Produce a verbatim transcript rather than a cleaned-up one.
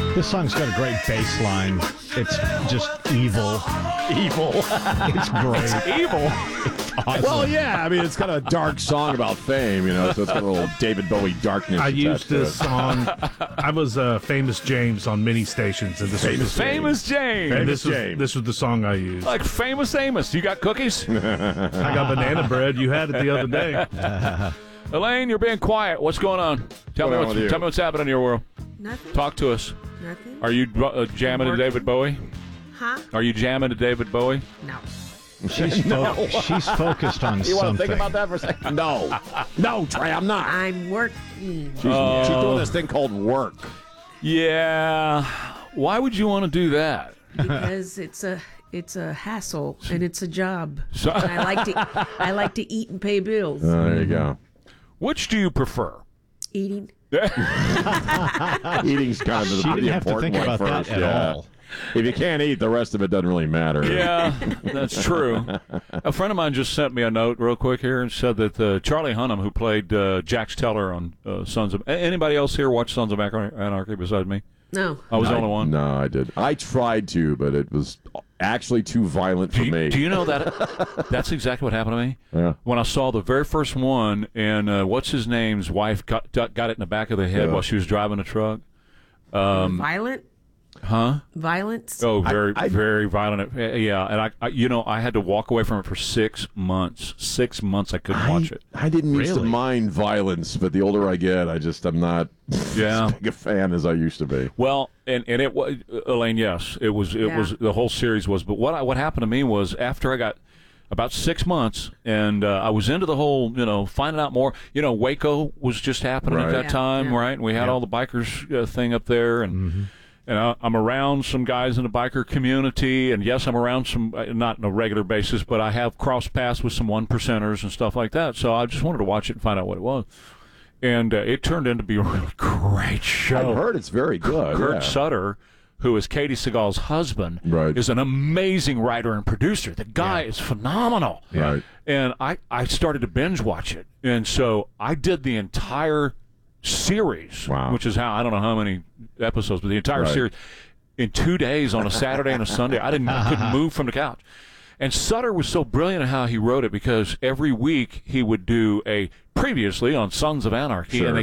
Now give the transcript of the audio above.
This song's got a great bass line. It's just evil. Evil. It's great. It's evil. It's awesome. Well, yeah. I mean, it's got a dark song about fame, you know, so it's got a little David Bowie darkness. I used attached to this it. on. I was uh, Famous James on many stations, and this Famous was the, Famous James. and this was James. this was the song I used. Like Famous Amos. You got cookies? I got banana bread. You had it the other day. Elaine, you're being quiet. What's going on? Tell Going me on what's with you? tell me what's happening in your world. Nothing. Talk to us. Nothing. Are you uh, jamming to Working. David Bowie? Huh? Are you jamming to David Bowie? No. she's, fo- she's focused on You want to something. think about that for a second? No. No, Trey, I'm not. I'm working. She's, she's doing this thing called work. Yeah. Why would you want to do that? Because it's a it's a hassle and it's a job. So- And I like to I like to eat and pay bills. Oh, there you go. Which do you prefer? Eating. Eating's kind of the She pretty didn't have to important think one about that first. at yeah. all. If you can't eat, the rest of it doesn't really matter. Yeah, that's true. A friend of mine just sent me a note real quick here and said that uh, Charlie Hunnam, who played uh, Jax Teller on uh, Sons of... Anybody else here watch Sons of Anarchy besides me? No. I was the I- only one. No, I did. I tried to, but it was actually too violent for Do you, me. do you know that? That's exactly what happened to me. Yeah. When I saw the very first one, and uh, what's his name's wife got, got it in the back of the head Yeah. while she was driving a truck. Violent? Huh? Violence? Oh, very, I- very violent. Uh, Yeah, and I, I, you know, I had to walk away from it for six months. Six months I couldn't I, watch it. I didn't used to Really? mind violence, but the older I get, I just I'm not Yeah. as big a fan as I used to be. Well, and, and it was Elaine. Yes, it was. It Yeah. was the whole series was. But what I, what happened to me was after I got about six months, and uh, I was into the whole, you know, finding out more. You know, Waco was just happening Right. at that Yeah, time, yeah. right? And we had all the bikers uh, thing up there, and and I, I'm around some guys in the biker community, and yes, I'm around some uh, not on a regular basis, but I have crossed paths with some one percenters and stuff like that. So I just wanted to watch it and find out what it was, and uh, it turned into be a really great show. I've heard it's very good. Kurt yeah. Sutter, who is Katie Seagal's husband, Right. is an amazing writer and producer. The guy is phenomenal. Right. And I, I started to binge watch it. And so I did the entire series, Wow. which is how, I don't know how many episodes, but the entire Right. series in two days on a Saturday and a Sunday. I didn't I couldn't move from the couch. And Sutter was so brilliant in how he wrote it because every week he would do a previously on Sons of Anarchy, Sure. and they